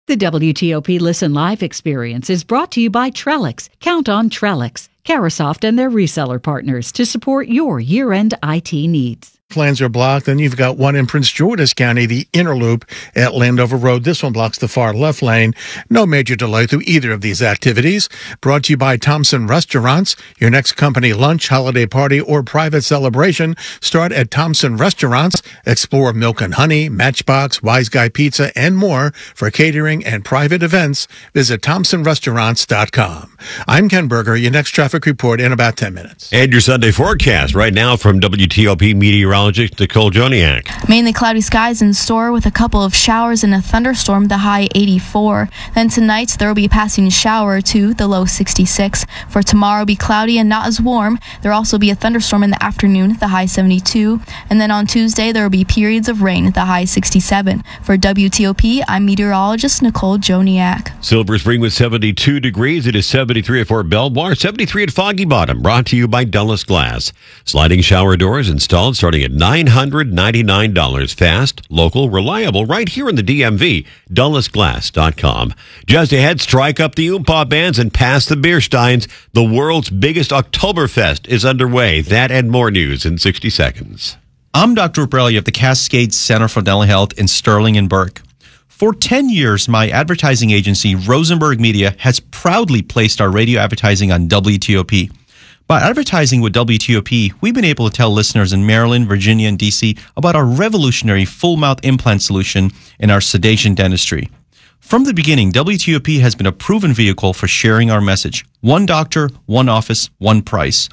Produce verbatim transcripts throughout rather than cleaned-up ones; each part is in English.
The W T O P Listen Live experience is brought to you by Trellix. Count on Trellix, Carasoft and their reseller partners to support your year-end I T needs. Lanes are blocked, and you've got one in Prince George's County, the inner loop at Landover Road. This one blocks the far left lane. No major delay through either of these activities. Brought to you by Thompson Restaurants. Your next company lunch, holiday party, or private celebration, start at Thompson Restaurants. Explore Milk and Honey, Matchbox, Wise Guy Pizza, and more for catering and private events. Visit thompson restaurants dot com. I'm Ken Berger. Your next traffic report in about ten minutes. And your Sunday forecast right now from W T O P meteorologist Nicole Joniak. Mainly cloudy skies in store with a couple of showers and a thunderstorm, the high eighty-four. Then tonight there will be a passing shower to the low sixty-six. For tomorrow, be cloudy and not as warm. There will also be a thunderstorm in the afternoon, the high seventy-two. And then on Tuesday there will be periods of rain, the high sixty-seven. For W T O P, I'm meteorologist Nicole Joniak. Silver Spring with seventy-two degrees. It is seventy-three at Fort Belvoir, seventy-three at Foggy Bottom. Brought to you by Dulles Glass. Sliding shower doors installed starting at nine hundred ninety-nine dollars. Fast, local, reliable, right here in the D M V. Dulles Glass dot com. Just ahead, strike up the Oompa bands and pass the beer steins. The world's biggest Oktoberfest is underway. That and more news in sixty seconds. I'm Doctor Ubrelli of the Cascade Center for Dental Health in Sterling and Burke. For ten years, my advertising agency, Rosenberg Media, has proudly placed our radio advertising on W T O P. By advertising with W T O P, we've been able to tell listeners in Maryland, Virginia, and D C about our revolutionary full-mouth implant solution in our sedation dentistry. From the beginning, W T O P has been a proven vehicle for sharing our message. One doctor, one office, one price.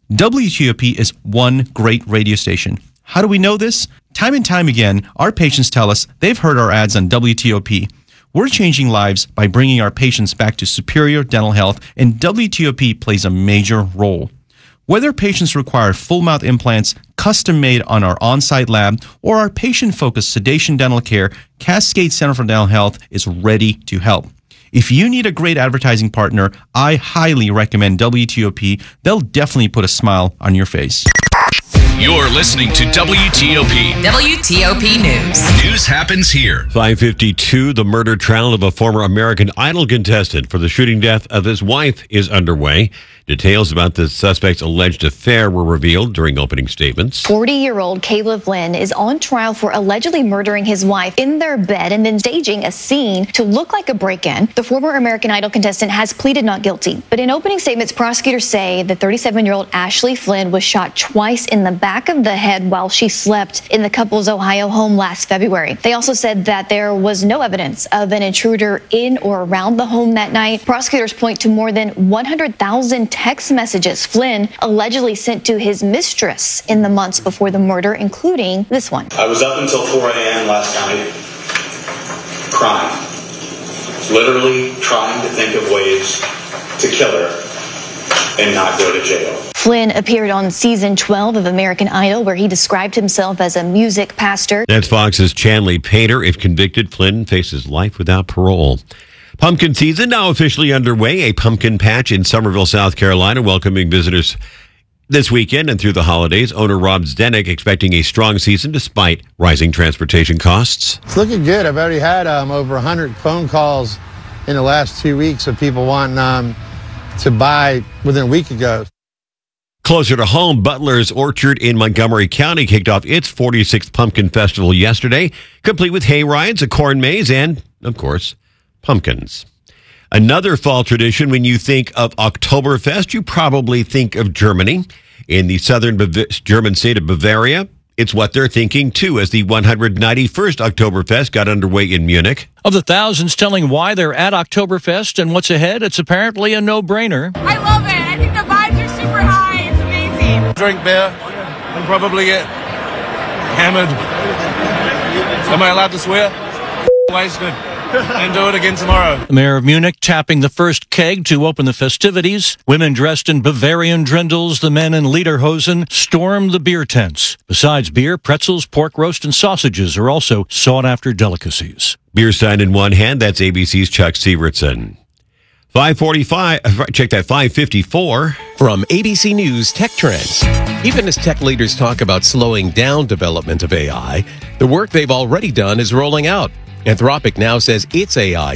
W T O P is one great radio station. How do we know this? Time and time again, our patients tell us they've heard our ads on W T O P. We're changing lives by bringing our patients back to superior dental health, and W T O P plays a major role. Whether patients require full-mouth implants, custom-made on our on-site lab, or our patient-focused sedation dental care, Cascade Center for Dental Health is ready to help. If you need a great advertising partner, I highly recommend W T O P. They'll definitely put a smile on your face. You're listening to W T O P. W T O P News. News happens here. five fifty-two, the murder trial of a former American Idol contestant for the shooting death of his wife is underway. Details about the suspect's alleged affair were revealed during opening statements. forty-year-old Caleb Flynn is on trial for allegedly murdering his wife in their bed and then staging a scene to look like a break-in. The former American Idol contestant has pleaded not guilty. But in opening statements, prosecutors say the thirty-seven-year-old Ashley Flynn was shot twice in the back of the head while she slept in the couple's Ohio home last February. They also said that there was no evidence of an intruder in or around the home that night. Prosecutors point to more than one hundred thousand text messages Flynn allegedly sent to his mistress in the months before the murder, including this one. I was up until four a.m. last night crying, literally trying to think of ways to kill her and not go to jail. Flynn appeared on season twelve of American Idol, where he described himself as a music pastor. That's Fox's Chanley Painter. If convicted, Flynn faces life without parole. Pumpkin season now officially underway. A pumpkin patch in Somerville, South Carolina, welcoming visitors this weekend and through the holidays. Owner Rob Zdenek expecting a strong season despite rising transportation costs. It's looking good. I've already had um, over one hundred phone calls in the last two weeks of people wanting um, to buy within a week ago. Closer to home, Butler's Orchard in Montgomery County kicked off its forty-sixth Pumpkin Festival yesterday, complete with hay rides, a corn maze, and, of course, pumpkins. Another fall tradition, when you think of Oktoberfest, you probably think of Germany. In the southern Bav- German state of Bavaria, it's what they're thinking, too, as the one hundred ninety-first Oktoberfest got underway in Munich. Of the thousands telling why they're at Oktoberfest and what's ahead, it's apparently a no-brainer. I love it. I think the vibes are super high. It's amazing. Drink beer and probably get hammered. Am I allowed to swear? Wasted. And do it again tomorrow. The mayor of Munich tapping the first keg to open the festivities. Women dressed in Bavarian drindles, the men in lederhosen, storm the beer tents. Besides beer, pretzels, pork roast, and sausages are also sought-after delicacies. Beer stein in one hand, that's A B C's Chuck Sievertson. five forty-five, check that, five fifty-four. From A B C News Tech Trends. Even as tech leaders talk about slowing down development of A I, the work they've already done is rolling out. Anthropic now says its A I